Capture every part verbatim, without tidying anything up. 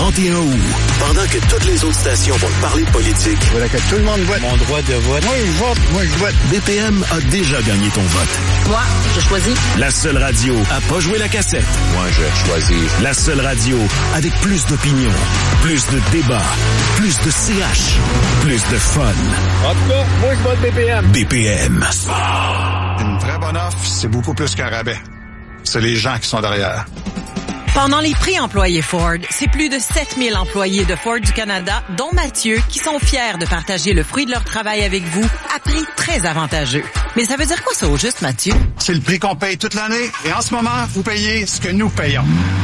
trente et un août. Pendant que toutes les autres stations vont parler de politique. Voilà que tout le monde vote. Mon droit de vote. Moi, je vote. Moi, je vote. B P M a déjà gagné ton vote. Moi, je choisis. La seule radio à pas jouer la cassette. Moi, je choisis. La seule radio avec plus d'opinion, plus de débats, plus de C H, plus de fun. En tout cas, moi, je vote B P M. B P M. Une très bonne offre, c'est beaucoup plus qu'un rabais. C'est les gens qui sont derrière. Pendant les prix employés Ford, c'est plus de sept mille employés de Ford du Canada, dont Mathieu, qui sont fiers de partager le fruit de leur travail avec vous à prix très avantageux. Mais ça veut dire quoi ça au juste, Mathieu? C'est le prix qu'on paye toute l'année et en ce moment, vous payez ce que nous payons.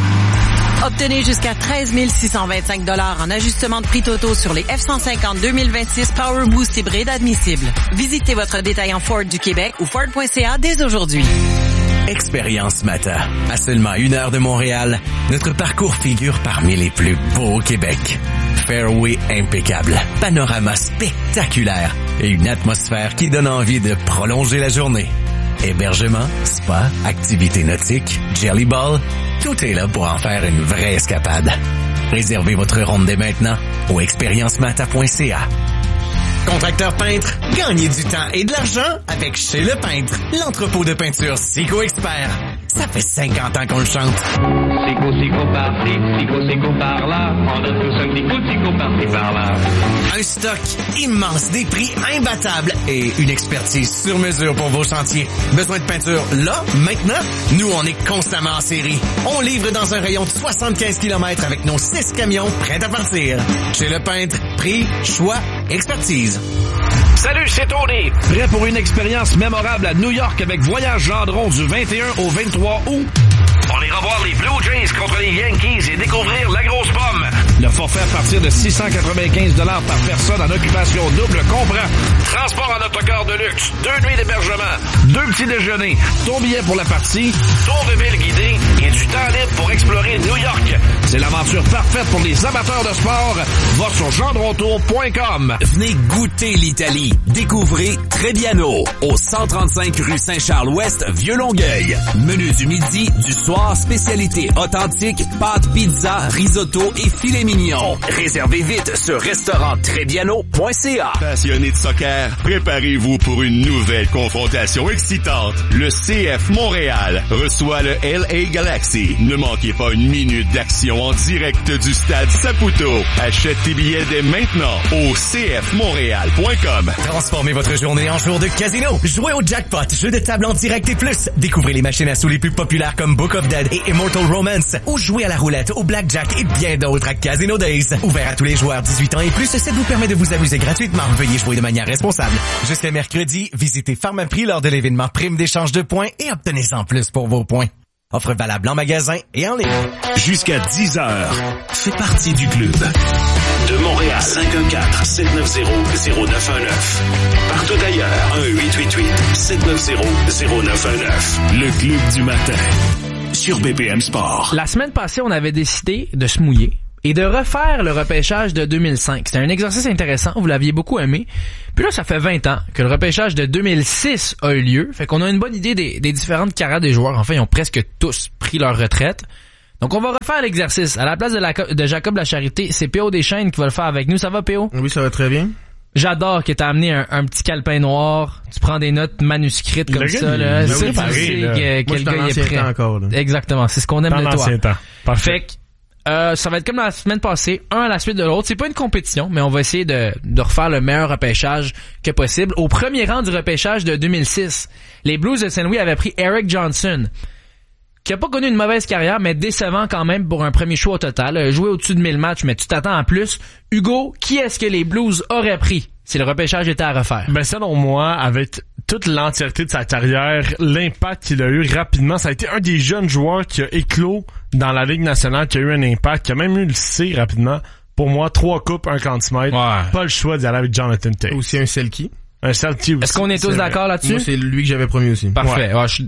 Obtenez jusqu'à treize mille six cent vingt-cinq dollars en ajustement de prix totaux sur les F cent cinquante deux mille vingt-six Power Boost hybride admissibles. Visitez votre détaillant Ford du Québec ou Ford point C A dès aujourd'hui. Expérience Mata. À seulement une heure de Montréal, notre parcours figure parmi les plus beaux au Québec. Fairway impeccable, panorama spectaculaire et une atmosphère qui donne envie de prolonger la journée. Hébergement, spa, activités nautiques, jelly ball, tout est là pour en faire une vraie escapade. Réservez votre ronde dès maintenant au expérience mata point C A. Contracteur peintre, gagnez du temps et de l'argent avec Chez Le Peintre, l'entrepôt de peinture Sico Expert. Ça fait cinquante ans qu'on le chante. Sico, Sico par-ci, Sico, Sico par-là, on a tous un petit coup de Sico par-ci par-là. Un stock immense, des prix imbattables et une expertise sur mesure pour vos chantiers. Besoin de peinture là, maintenant? Nous, on est constamment en série. On livre dans un rayon de soixante-quinze kilomètres avec nos six camions prêts à partir. Chez Le Peintre, prix, choix, expertise. Salut, c'est Tony. Prêt pour une expérience mémorable à New York avec Voyage Gendron du vingt et un au vingt-trois août? On ira voir les Blue Jays contre les Yankees et découvrir la grosse pomme. Le forfait à partir de six cent quatre-vingt-quinze dollars par personne en occupation double comprend transport en autocar de luxe, deux nuits d'hébergement, deux petits déjeuners, ton billet pour la partie, tour de ville guidé et du temps libre pour explorer New York. C'est l'aventure parfaite pour les amateurs de sport. Va sur gendrontour point com. Venez goûter l'Italie. Découvrez Trebbiano au cent trente-cinq rue Saint-Charles-Ouest, Vieux-Longueuil. Menu du midi, du soir, spécialité authentique, pâtes, pizza, risotto et filet mignon. Réservez vite sur restaurant trebbiano point c a. Passionnés de soccer, préparez-vous pour une nouvelle confrontation excitante. Le C F Montréal reçoit le L A Galaxy. Ne manquez pas une minute d'action en direct du stade Saputo. Achète tes billets dès maintenant au c f montréal point com. Transformez votre journée en jour de casino. Jouez au jackpot, jeu de table en direct et plus. Découvrez les machines à sous les plus populaires comme Book of Dead et Immortal Romance. Ou jouez à la roulette, au blackjack et bien d'autres à Casino Days. Ouvert à tous les joueurs dix-huit ans et plus, ça vous permet de vous amuser gratuitement. Veuillez jouer de manière responsable. Jusqu'à mercredi, visitez Pharmaprix lors de l'événement Prime d'échange de points et obtenez-en plus pour vos points. Offre valable en magasin et en ligne. Jusqu'à dix heures, fais partie du club. De Montréal, cinq un quatre, sept neuf zéro, zéro neuf un neuf. Partout ailleurs, un huit huit huit, sept neuf zéro, zéro neuf un neuf. Le club du matin, sur B P M Sport. La semaine passée, on avait décidé de se mouiller et de refaire le repêchage de deux mille cinq. C'était un exercice intéressant, vous l'aviez beaucoup aimé. Puis là, ça fait vingt ans que le repêchage de deux mille six a eu lieu. Fait qu'on a une bonne idée des, des différentes carrières des joueurs. Enfin, ils ont presque tous pris leur retraite. Donc, on va refaire l'exercice. À la place de, la, de Jacob Lacharité, c'est P O Deschênes qui va le faire avec nous. Ça va, P O? Oui, ça va très bien. J'adore que t'as amené un, un petit calepin noir. Tu prends des notes manuscrites comme ça, là. C'est pareil, là. Que, Moi, quel gars est prêt. Encore, là. Exactement. C'est ce qu'on aime dans de toi. Temps. Parfait. Fait que, Euh, ça va être comme la semaine passée, un à la suite de l'autre. C'est pas une compétition, mais on va essayer de, de refaire le meilleur repêchage que possible. Au premier rang du repêchage de deux mille six, les Blues de Saint-Louis avaient pris Eric Johnson, qui a pas connu une mauvaise carrière, mais décevant quand même pour un premier choix au total. Euh, joué au-dessus de mille matchs, mais tu t'attends à plus. Hugo, qui est-ce que les Blues auraient pris si le repêchage était à refaire? Ben, selon moi, avec toute l'entièreté de sa carrière, l'impact qu'il a eu rapidement, ça a été un des jeunes joueurs qui a éclos dans la Ligue nationale, qui a eu un impact, qui a même eu le C rapidement. Pour moi, trois coupes, un centimètre. Ouais. Pas le choix d'y aller avec Jonathan Tate. Aussi un Selkie. Un Selkie aussi. Est-ce qu'on est tous c'est d'accord vrai. là-dessus? Moi, c'est lui que j'avais promis aussi. Parfait. Ouais. Ouais, je... Tu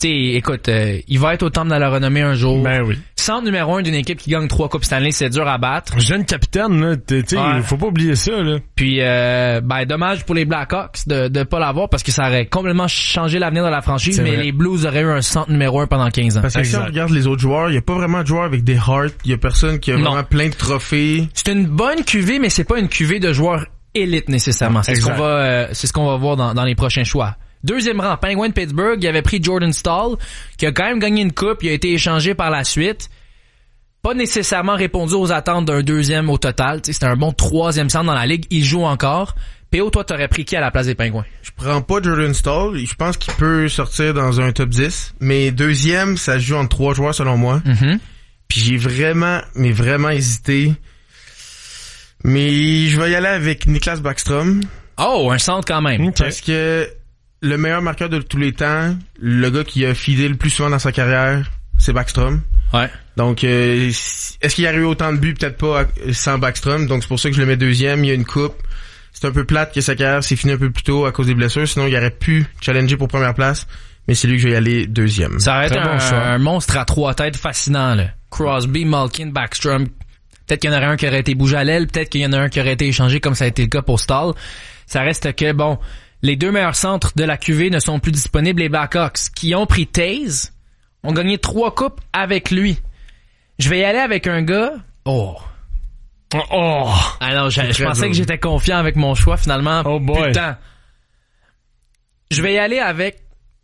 Tu sais, écoute, euh, il va être au temple de la renommée un jour. Ben oui. Centre numéro un d'une équipe qui gagne trois coupes Stanley, c'est dur à battre. Jeune capitaine, là, tu sais, Ouais. faut pas oublier ça, là. Puis, euh, ben, dommage pour les Blackhawks de de pas l'avoir parce que ça aurait complètement changé l'avenir de la franchise, C'est mais vrai. les Blues auraient eu un centre numéro un pendant quinze ans. Parce que si on regarde les autres joueurs, il y a pas vraiment de joueurs avec des hearts, il y a personne qui a Non. vraiment plein de trophées. C'est une bonne cuvée, mais c'est pas une cuvée de joueurs élite nécessairement. C'est ce Exact. qu'on va, euh, c'est ce qu'on va voir dans, dans les prochains choix. Deuxième rang, Penguin de Pittsburgh, il avait pris Jordan Staal, qui a quand même gagné une coupe, il a été échangé par la suite. Pas nécessairement répondu aux attentes d'un deuxième au total. Tu sais, c'était un bon troisième centre dans la ligue. Il joue encore. P O, toi, t'aurais pris qui à la place des Penguins? Je prends pas Jordan Staal. Je pense qu'il peut sortir dans un top dix. Mais deuxième, ça se joue entre trois joueurs selon moi. Mm-hmm. Puis j'ai vraiment, mais vraiment hésité. Mais je vais y aller avec Niklas Backstrom. Oh, un centre quand même. Okay. Parce que le meilleur marqueur de tous les temps, le gars qui a feedé le plus souvent dans sa carrière, c'est Backstrom. Ouais. Donc, euh, est-ce qu'il y a eu autant de buts? Peut-être pas sans Backstrom. Donc, c'est pour ça que je le mets deuxième. Il y a une coupe. C'est un peu plate que sa carrière s'est finie un peu plus tôt à cause des blessures. Sinon, il aurait pu challenger pour première place. Mais c'est lui que je vais y aller deuxième. Ça aurait été Très bon un, choix. un monstre à trois têtes fascinant, là. Crosby, Malkin, Backstrom. Peut-être qu'il y en aurait un qui aurait été bougé à l'aile. Peut-être qu'il y en a un qui aurait été échangé comme ça a été le cas pour Staal. Ça reste que, bon, les deux meilleurs centres de la Q V ne sont plus disponibles. Les Blackhawks, qui ont pris Taze, ont gagné trois coupes avec lui. Je vais y aller avec un gars... Oh... Oh! Ah non, je, C'est je très pensais dur. que j'étais confiant avec mon choix, finalement. Oh boy. Putain. Je vais y aller avec...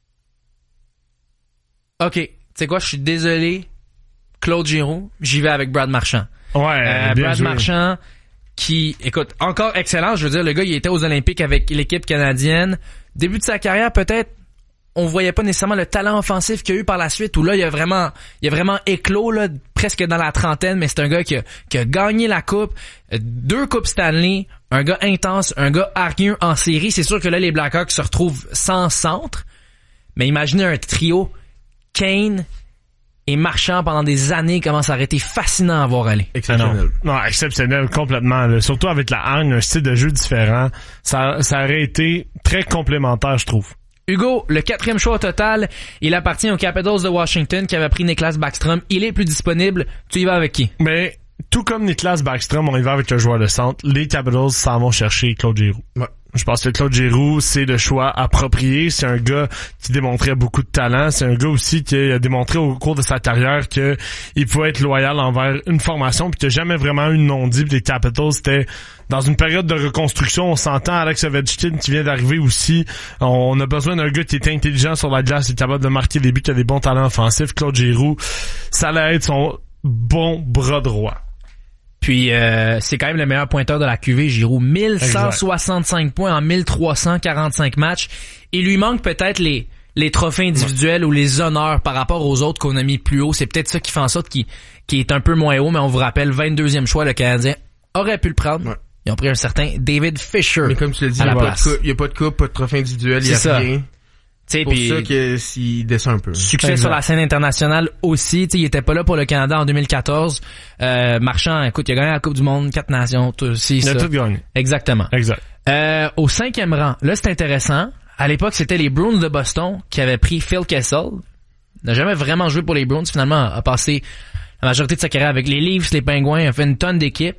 OK, tu sais quoi, je suis désolé. Claude Giroux, j'y vais avec Brad Marchand. Ouais, Euh, bien Brad joué. Marchand, qui, écoute, encore excellent. Je veux dire, le gars, il était aux Olympiques avec l'équipe canadienne. Début de sa carrière, peut-être, on voyait pas nécessairement le talent offensif qu'il y a eu par la suite, où là, il a vraiment, il a vraiment éclos, là, presque dans la trentaine, mais c'est un gars qui a, qui a gagné la coupe, euh, deux coupes Stanley, un gars intense, un gars hargneux en série. C'est sûr que là, les Blackhawks se retrouvent sans centre, mais imaginez un trio, Kane et Marchand pendant des années, comment ça aurait été fascinant à voir aller. Exceptionnel. Non, non, exceptionnel complètement. Là. Surtout avec la hargne, un style de jeu différent. Ça, ça aurait été très complémentaire, je trouve. Hugo, le quatrième choix au total, il appartient aux Capitals de Washington qui avait pris Niklas Backstrom. Il est plus disponible. Tu y vas avec qui? Mais tout comme Niklas Backstrom, on y va avec le joueur de centre. Les Capitals s'en vont chercher Claude Giroux. Ouais. Je pense que Claude Giroux, c'est le choix approprié. C'est un gars qui démontrait beaucoup de talent. C'est un gars aussi qui a démontré au cours de sa carrière que il pouvait être loyal envers une formation puis qu'il n'a jamais vraiment eu de non-dit. Puis les Capitals, c'était dans une période de reconstruction. On s'entend, Alex Ovechkin qui vient d'arriver aussi. On a besoin d'un gars qui est intelligent sur la glace, qui est capable de marquer des buts, qui a des bons talents offensifs. Claude Giroux, ça allait être son bon bras droit. Puis euh, c'est quand même le meilleur pointeur de la Q V, Giroux. mille cent soixante-cinq points en mille trois cent quarante-cinq matchs. Il lui manque peut-être les les trophées individuels ou les honneurs par rapport aux autres qu'on a mis plus haut. C'est peut-être ça qui fait en sorte qu'il, qu'il est un peu moins haut, mais on vous rappelle, vingt-deuxième choix, le Canadien aurait pu le prendre. Ouais. Ils ont pris un certain David Fisher. Mais comme tu l'as dit, à il la n'y a, place. a pas de coupe, pas de trophée individuel, il y a C'est ça. rien. C'est C'est pour puis ça que s'il descend un peu. succès Exact. sur la scène internationale aussi. T'sais, il était pas là pour le Canada en deux mille quatorze. Euh, Marchand, écoute, il a gagné la Coupe du Monde, quatre nations, tout aussi. Il a ça. tout gagné. Exactement. Exact. Euh, au cinquième rang, là c'est intéressant. À l'époque, c'était les Bruins de Boston qui avaient pris Phil Kessel. Il n'a jamais vraiment joué pour les Bruins. Finalement, a passé la majorité de sa carrière avec les Leafs, les Penguins, a fait une tonne d'équipes.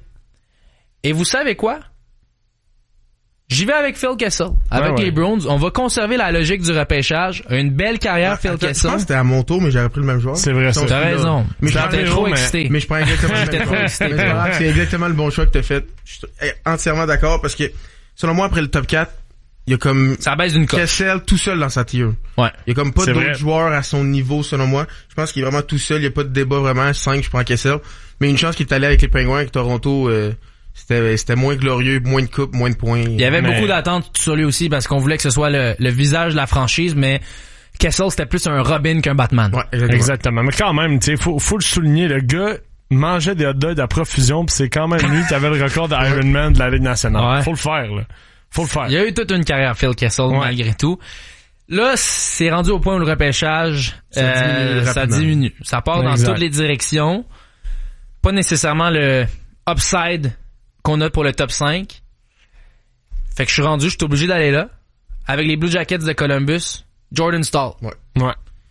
Et vous savez quoi? J'y vais avec Phil Kessel. Avec Ouais, ouais. les Bruins, on va conserver la logique du repêchage. Une belle carrière, Phil Attends, je Kessel. pense que c'était à mon tour, mais j'aurais pris le même joueur. C'est vrai, ça. Donc, T'as là- raison. Mais je J'étais prends- trop mais- excité. Mais je prends exactement le J'étais même trop joueur. excité. Mais c'est pas grave, c'est exactement le bon choix que t'as fait. Je suis entièrement d'accord parce que, selon moi, après le top quatre, il y a comme Ça baisse d'une coche. Kessel tout seul dans sa tier. Ouais. Il y a comme pas C'est d'autres vrai. joueurs à son niveau, selon moi. Je pense qu'il est vraiment tout seul. Il y a pas de débat vraiment. cinq, je prends Kessel. Mais une chance qu'il est allé avec les Penguins, avec Toronto, euh, c'était, c'était moins glorieux, moins de coupes, moins de points. Il y avait Mais- beaucoup d'attentes sur lui aussi parce qu'on voulait que ce soit le, le visage de la franchise, mais Kessel, c'était plus un Robin qu'un Batman. Ouais, exactement. Exactement. Mais quand même, tu sais, faut, faut le souligner, le gars mangeait des hot dogs à profusion pis c'est quand même lui qui avait le record de Ironman de la Ligue nationale. Ouais. Faut le faire, là. Faut le faire. Il y a eu toute une carrière Phil Kessel, Ouais. malgré tout. Là, c'est rendu au point où le repêchage, Ça euh, diminue ça rapidement. diminue. Ça part dans Exact. toutes les directions. Pas nécessairement le upside qu'on a pour le top cinq. Fait que je suis rendu, je suis obligé d'aller là. Avec les Blue Jackets de Columbus, Jordan Staal. Ouais. Ouais.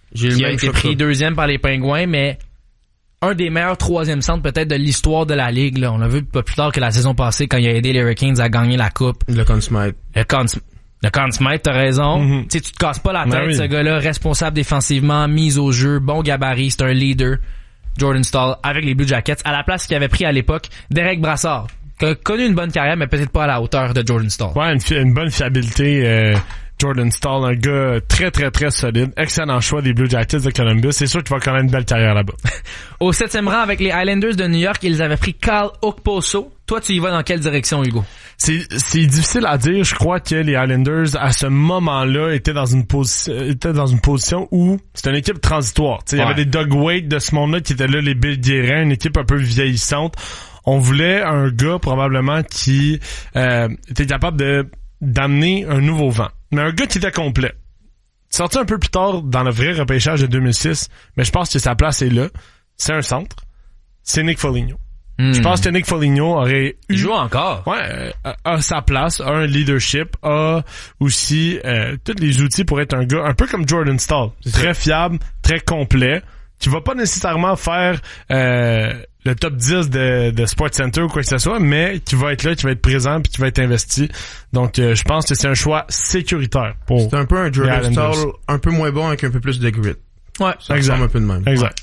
J'ai qui le a même été choix que pris toi. deuxième par les Pingouins, mais un des meilleurs troisième centres peut-être de l'histoire de la Ligue. Là. On l'a vu pas plus tard que la saison passée quand il a aidé les Hurricanes à gagner la Coupe. Le Conn Smythe. Le Conn Smythe. Le Conn Smythe, t'as raison. Mm-hmm. Tu sais, tu te casses pas la tête, Ben oui. ce gars-là, responsable défensivement, mise au jeu, bon gabarit, c'est un leader. Jordan Staal avec les Blue Jackets, à la place qu'il avait pris à l'époque Derek Brassard, qui a connu une bonne carrière, mais peut-être pas à la hauteur de Jordan Staal. Ouais, une, fi- une bonne fiabilité. Euh, Jordan Staal, un gars très, très, très solide. Excellent choix des Blue Jackets de Columbus. C'est sûr qu'il va connaître une belle carrière là-bas. Au septième rang avec les Islanders de New York, ils avaient pris Kyle Okposo. Toi, tu y vas dans quelle direction, Hugo? C'est, c'est difficile à dire. Je crois que les Islanders, à ce moment-là, étaient dans une position, étaient dans une position où c'était une équipe transitoire. Tu sais, il y Ouais. avait des Doug Weight de ce monde-là qui étaient là, les Bill Guérin, une équipe un peu vieillissante. On voulait un gars, probablement, qui, euh, était capable de, d'amener un nouveau vent. Mais un gars qui était complet. Sorti un peu plus tard dans le vrai repêchage de deux mille six, mais je pense que sa place est là. C'est un centre. C'est Nick Foligno. Hmm. Je pense que Nick Foligno aurait eu... Il joue encore. Ouais, euh, a, a sa place, a un leadership, a aussi euh, tous les outils pour être un gars un peu comme Jordan Staal. Très fiable, très complet, qui va pas nécessairement faire euh, le top dix de, de SportsCenter ou quoi que ce soit, mais qui va être là, qui va être présent puis qui va être investi. Donc, euh, je pense que c'est un choix sécuritaire pour C'est un peu un Jordan les Islanders. Staal un peu moins bon avec un peu plus de grit. Ouais. Ça Exact. ressemble un peu de même. Exact.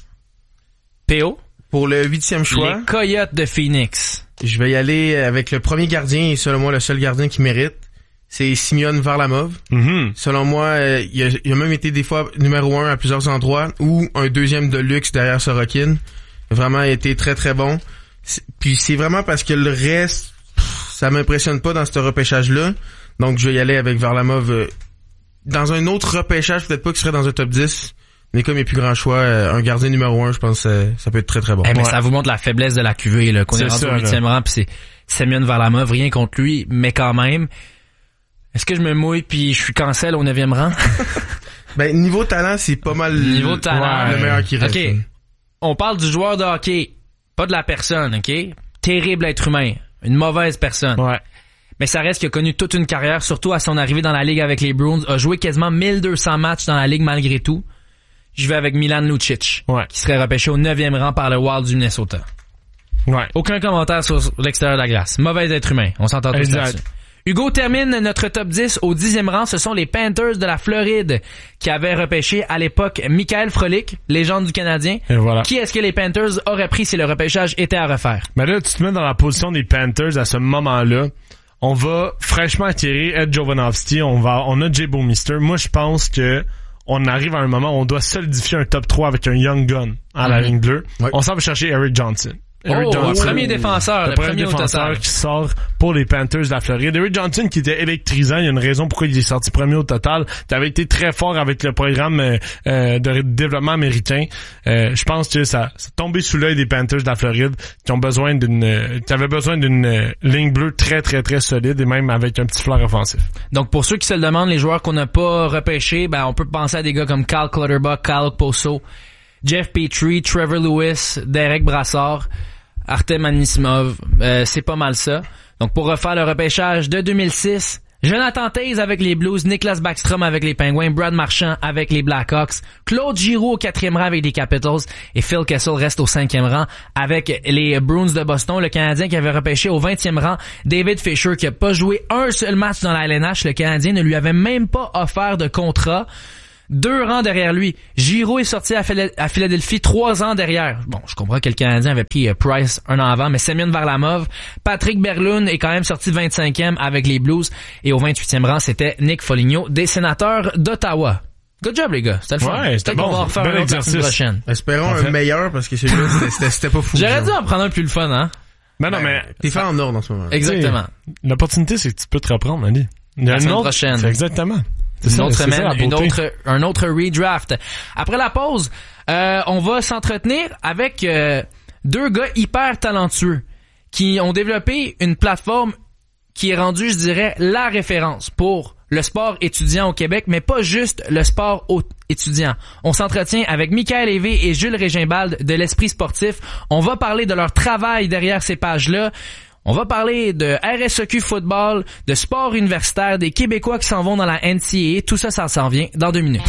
P O? Pour le huitième choix, Les Coyotes de Phoenix. je vais y aller avec le premier gardien et selon moi le seul gardien qui mérite. C'est Simeon Varlamov. Mm-hmm. Selon moi, euh, il, a, il a même été des fois numéro un à plusieurs endroits ou un deuxième de luxe derrière Sorokin. Il a vraiment été très très bon. C'est- Puis c'est vraiment parce que le reste, pff, ça m'impressionne pas dans ce repêchage-là. Donc je vais y aller avec Varlamov. euh, dans un autre repêchage, peut-être pas qu'il serait dans un top dix. Mais comme il n'y a plus grand choix, euh, un gardien numéro un, je pense que euh, ça peut être très très bon. Eh, mais Ouais. ça vous montre la faiblesse de la Q V, là, qu'on est, C'est rendu ça, au là. huitième rang, puis c'est Semyon Varlamov, rien contre lui, mais quand même. Est-ce que je me mouille puis je suis cancel au neuvième rang? Ben niveau talent, c'est pas mal Niveau talent. le meilleur qui reste. OK. On parle du joueur de hockey, pas de la personne, OK? Terrible être humain, une mauvaise personne. Ouais. Mais ça reste qu'il a connu toute une carrière, surtout à son arrivée dans la Ligue avec les Bruins, a joué quasiment mille deux cents matchs dans la Ligue malgré tout. Je vais avec Milan Lucic, Ouais. qui serait repêché au neuvième rang par le Wild du Minnesota. Ouais. Aucun commentaire sur l'extérieur de la glace. Mauvais être humain. On s'entend tous Exact. là-dessus. Hugo termine notre top dix au dixième rang. Ce sont les Panthers de la Floride qui avaient repêché à l'époque Michael Frolik, légende du Canadien. Et voilà. Qui est-ce que les Panthers auraient pris si le repêchage était à refaire? Mais là, tu te mets dans la position des Panthers à ce moment-là. On va fraîchement acquérir Ed Jovanovski. On va, on a Jay Bouwmeester. Moi, je pense que on arrive à un moment où on doit solidifier un top trois avec un young gun à la Mhm. ligne bleue. Ouais. On s'en va chercher Eric Johnson. Eric Oh, Johnson. le premier défenseur, Le le premier premier au défenseur total. qui sort pour les Panthers de la Floride. Eric Johnson qui était électrisant. Il y a une raison pourquoi il est sorti premier au total. Qui avait été très fort avec le programme euh, euh, de développement américain. Euh, je pense que ça, ça tombé sous l'œil des Panthers de la Floride qui ont besoin d'une, euh, qui avaient besoin d'une euh, ligne bleue très très très solide et même avec un petit flair offensif. Donc, pour ceux qui se le demandent, les joueurs qu'on n'a pas repêchés, ben, on peut penser à des gars comme Kyle Clutterbuck, Kyle Okposo, Jeff Petrie, Trevor Lewis, Derek Brassard, Artem Anisimov. Euh, c'est pas mal ça. Donc, pour refaire le repêchage de deux mille six, Jonathan Toews avec les Blues, Niklas Backstrom avec les Penguins, Brad Marchand avec les Blackhawks, Claude Giroux au quatrième rang avec les Capitals et Phil Kessel reste au cinquième rang avec les Bruins de Boston. Le Canadien qui avait repêché au vingtième rang David Fisher qui a pas joué un seul match dans la L N H. Le Canadien ne lui avait même pas offert de contrat. Deux rangs derrière lui. Giroux est sorti à, Phila- à Philadelphie trois ans derrière. Bon, je comprends que le Canadien avait pris euh, Price un an avant, mais Semyon Varlamov, Patrick Berglund est quand même sorti vingt-cinquième avec les Blues. Et au vingt-huitième rang, c'était Nick Foligno des Sénateurs d'Ottawa. Good job, les gars. C'était le fun. Ouais, c'était Peut-être qu'on bon. va en refaire Bel un autre la semaine exercice. prochaine. Espérons Parfait. un meilleur parce que celui-là, c'était- c'était c'était pas fou. J'aurais dû genre. en prendre un plus le fun, hein? Mais non, mais T'es fait en ordre en ce moment. Exactement. l'opportunité, c'est que tu peux te reprendre, Ali. Il y a La une semaine autre- prochaine. C'est exactement. C'est Une ça, autre c'est ça, semaine, la une beauté. autre, un autre redraft. Après la pause, euh, on va s'entretenir avec euh, deux gars hyper talentueux qui ont développé une plateforme qui est rendue, je dirais, la référence pour le sport étudiant au Québec, mais pas juste le sport au- étudiant. On s'entretient avec Michael Lévé et Jules Régimbald de l'Esprit sportif. On va parler de leur travail derrière ces pages-là. On va parler de R S E Q football, de sport universitaire, des Québécois qui s'en vont dans la N C A A. Tout ça, ça s'en vient dans deux minutes.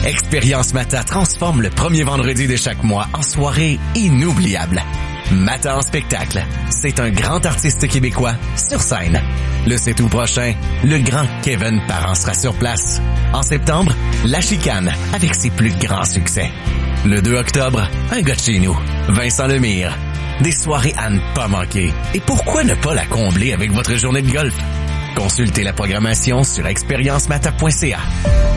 Expérience Mata transforme le premier vendredi de chaque mois en soirée inoubliable. Mata en spectacle, c'est un grand artiste québécois sur scène. Le sept août prochain, le grand Kevin Parent sera sur place. En septembre, La Chicane avec ses plus grands succès. Le deux octobre, un gars de chez nous, Vincent Lemire. Des soirées à ne pas manquer. Et pourquoi ne pas la combler avec votre journée de golf? Consultez la programmation sur expérience mata point c a.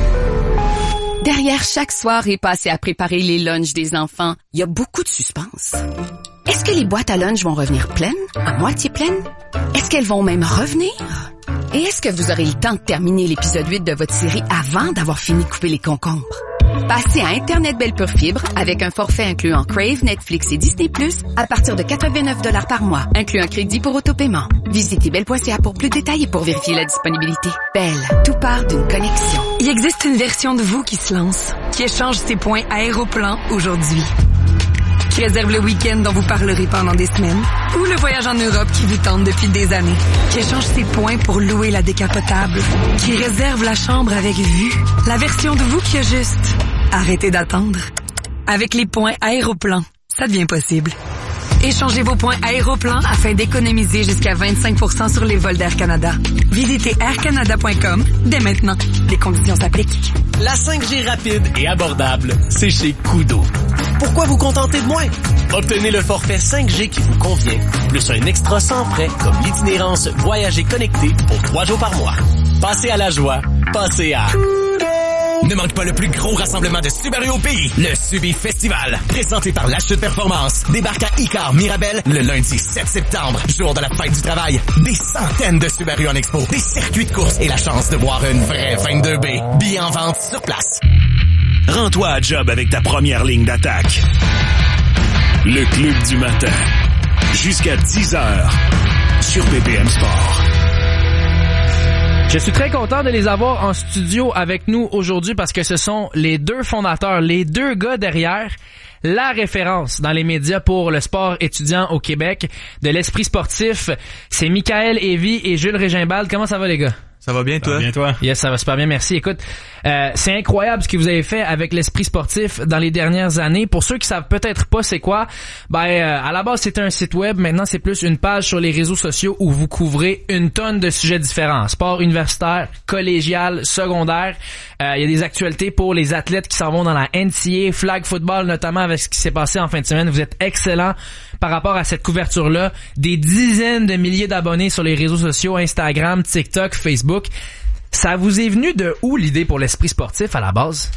Derrière chaque soirée passée à préparer les lunchs des enfants, il y a beaucoup de suspense. Est-ce que les boîtes à lunch vont revenir pleines, à moitié pleines? Est-ce qu'elles vont même revenir? Et est-ce que vous aurez le temps de terminer l'épisode huit de votre série avant d'avoir fini de couper les concombres? Passez à Internet Belle Pure Fibre avec un forfait incluant Crave, Netflix et Disney plus, à partir de quatre-vingt-neuf dollars par mois, inclus un crédit pour autopaiement. Visitez belle point c a pour plus de détails et pour vérifier la disponibilité. Belle, tout part d'une connexion. Il existe une version de vous qui se lance, qui échange ses points Aéroplan aujourd'hui, qui réserve le week-end dont vous parlerez pendant des semaines, ou le voyage en Europe qui vous tente depuis des années, qui échange ses points pour louer la décapotable, qui réserve la chambre avec vue, la version de vous qui a juste arrêtez d'attendre. Avec les points Aéroplan, ça devient possible. Échangez vos points Aéroplan afin d'économiser jusqu'à vingt-cinq pour cent sur les vols d'Air Canada. Visitez air canada point com dès maintenant. Les conditions s'appliquent. La cinq G rapide et abordable, c'est chez Koodo. Pourquoi vous contenter de moins? Obtenez le forfait cinq G qui vous convient, plus un extra sans frais comme l'itinérance Voyager connecté pour trois jours par mois. Passez à la joie, passez à... Ne manque pas le plus gros rassemblement de Subaru au pays, le Subi Festival. Présenté par l'H de Performance, débarque à Icar Mirabel le lundi sept septembre, jour de la fête du travail. Des centaines de Subaru en expo, des circuits de course et la chance de voir une vraie vingt-deux B. Billets en vente sur place. Rends-toi à job avec ta première ligne d'attaque. Le Club du matin. Jusqu'à dix heures sur B P M Sport. Je suis très content de les avoir en studio avec nous aujourd'hui parce que ce sont les deux fondateurs, les deux gars derrière la référence dans les médias pour le sport étudiant au Québec de l'Esprit sportif. C'est Michael Evy et Jules Régimbald. Comment ça va les gars? Ça va bien, toi? Ça va bien, toi? Yes, ça va super bien, merci. Écoute, euh, c'est incroyable ce que vous avez fait avec l'Esprit sportif dans les dernières années. Pour ceux qui savent peut-être pas c'est quoi, ben euh, à la base c'était un site web, maintenant c'est plus une page sur les réseaux sociaux où vous couvrez une tonne de sujets différents. Sport universitaire, collégial, secondaire. Euh, il y a des actualités pour les athlètes qui s'en vont dans la N C A A, flag football notamment avec ce qui s'est passé en fin de semaine. Vous êtes excellent par rapport à cette couverture-là. Des dizaines de milliers d'abonnés sur les réseaux sociaux, Instagram, TikTok, Facebook. Ça vous est venu de où l'idée pour l'Esprit sportif à la base?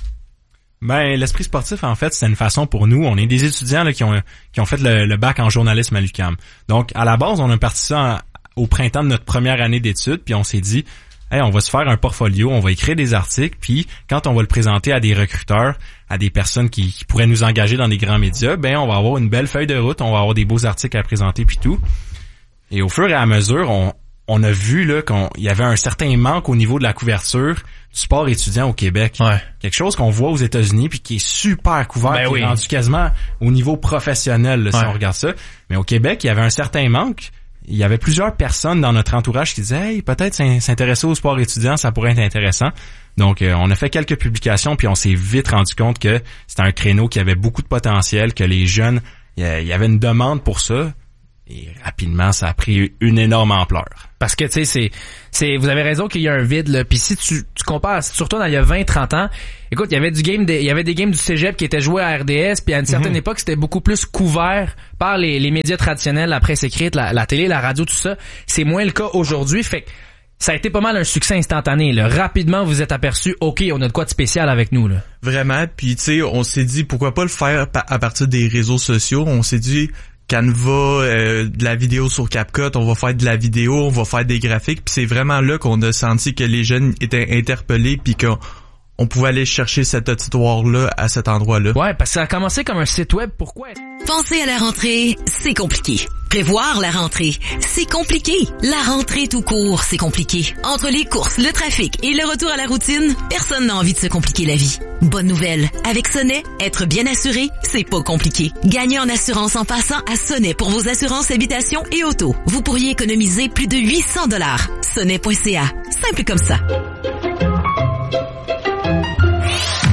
Ben, l'Esprit sportif, en fait, c'est une façon pour nous. On est des étudiants là, qui ont qui ont fait le, le bac en journalisme à l'U Q A M. Donc, à la base, on a parti ça en, au printemps de notre première année d'études, puis on s'est dit, hey, on va se faire un portfolio, on va écrire des articles, puis quand on va le présenter à des recruteurs, à des personnes qui, qui pourraient nous engager dans des grands médias, ben on va avoir une belle feuille de route, on va avoir des beaux articles à présenter, puis tout. Et au fur et à mesure, on on a vu là qu'il y avait un certain manque au niveau de la couverture du sport étudiant au Québec. Ouais. Quelque chose qu'on voit aux États-Unis puis qui est super couvert, ben qui oui. est rendu quasiment au niveau professionnel là, si ouais. on regarde ça. Mais au Québec, il y avait un certain manque. Il y avait plusieurs personnes dans notre entourage qui disaient « Hey, peut-être s'intéresser au sport étudiant, ça pourrait être intéressant. » Donc, euh, on a fait quelques publications puis on s'est vite rendu compte que c'était un créneau qui avait beaucoup de potentiel, que les jeunes, il y avait une demande pour ça. Et rapidement, ça a pris une énorme ampleur. Parce que, tu sais, c'est, c'est, vous avez raison qu'il y a un vide, là. Puis si tu, tu compares, si tu retournes il y a vingt, trente ans, écoute, il y avait du game, de, il y avait des games du cégep qui étaient joués à R D S, puis à une certaine mm-hmm. époque, c'était beaucoup plus couvert par les, les médias traditionnels, la presse écrite, la, la télé, la radio, tout ça. C'est moins le cas aujourd'hui. Fait que ça a été pas mal un succès instantané, là. Rapidement, vous êtes aperçu, OK, on a de quoi de spécial avec nous, là. Vraiment. Puis, tu sais, on s'est dit, pourquoi pas le faire à partir des réseaux sociaux? On s'est dit, Canva, euh, de la vidéo sur CapCut, on va faire de la vidéo, on va faire des graphiques, puis c'est vraiment là qu'on a senti que les jeunes étaient interpellés puis qu'on on pouvait aller chercher cette auditoire-là à cet endroit-là. Ouais, parce que ça a commencé comme un site web, pourquoi? Penser à la rentrée, c'est compliqué. Prévoir la rentrée, c'est compliqué. La rentrée tout court, c'est compliqué. Entre les courses, le trafic et le retour à la routine, personne n'a envie de se compliquer la vie. Bonne nouvelle, avec Sonnet, être bien assuré, c'est pas compliqué. Gagnez en assurance en passant à Sonnet pour vos assurances habitation et auto. Vous pourriez économiser plus de huit cents dollars. Sonnet point c a, simple comme ça.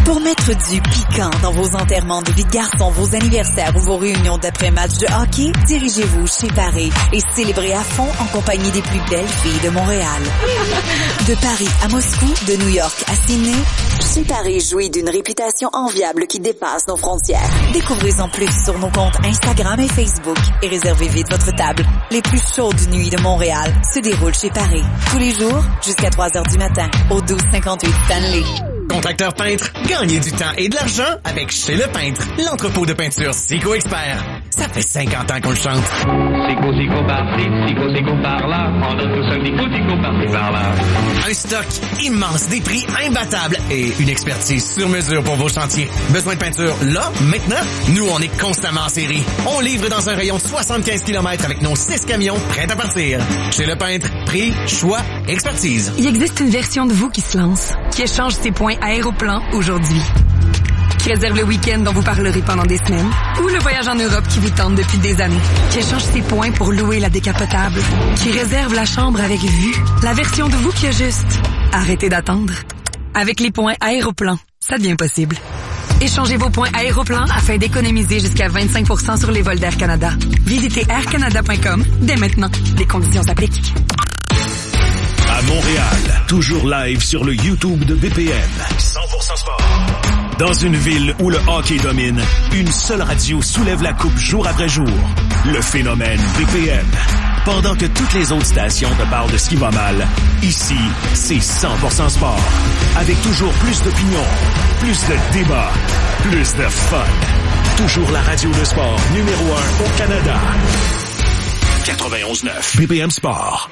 Pour mettre du piquant dans vos enterrements de vie de garçon, vos anniversaires ou vos réunions d'après-match de hockey, dirigez-vous chez Paris et célébrez à fond en compagnie des plus belles filles de Montréal. De Paris à Moscou, de New York à Sydney, chez Paris jouit d'une réputation enviable qui dépasse nos frontières. Découvrez-en plus sur nos comptes Instagram et Facebook et réservez vite votre table. Les plus chaudes nuits de Montréal se déroulent chez Paris. Tous les jours, jusqu'à trois heures du matin, au douze cinquante-huit Stanley. Contracteur peintre, gagnez du temps et de l'argent avec Chez Le Peintre, l'entrepôt de peinture Sico Expert. Ça fait cinquante ans qu'on le chante. Sico, Sico par-ci, Sico, Sico par-là. On donne tous un petit coup, Sico par-ci, par-là. Un stock immense, des prix imbattables et une expertise sur mesure pour vos chantiers. Besoin de peinture là, maintenant? Nous, on est constamment en série. On livre dans un rayon de soixante-quinze kilomètres avec nos six camions prêts à partir. Chez Le Peintre, prix, choix, expertise. Il existe une version de vous qui se lance, qui échange ses points Aéroplan aujourd'hui, qui réserve le week-end dont vous parlerez pendant des semaines, ou le voyage en Europe qui vous tente depuis des années, qui échange ses points pour louer la décapotable, qui réserve la chambre avec vue, la version de vous qui a juste arrêtez d'attendre. Avec les points Aéroplan, ça devient possible. Échangez vos points Aéroplan afin d'économiser jusqu'à vingt-cinq pour cent sur les vols d'Air Canada. Visitez air canada point com dès maintenant. Les conditions s'appliquent. À Montréal, toujours live sur le YouTube de B P M. cent pour cent sport. Dans une ville où le hockey domine, une seule radio soulève la coupe jour après jour. Le phénomène B P M. Pendant que toutes les autres stations te parlent de ce qui va mal, ici, c'est cent pour cent sport. Avec toujours plus d'opinions, plus de débats, plus de fun. Toujours la radio de sport numéro un au Canada. quatre-vingt-onze neuf B P M Sport.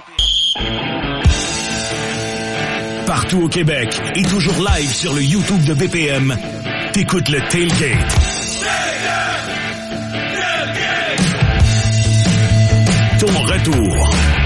Partout au Québec et toujours live sur le YouTube de B P M, t'écoutes le Tailgate. Ton retour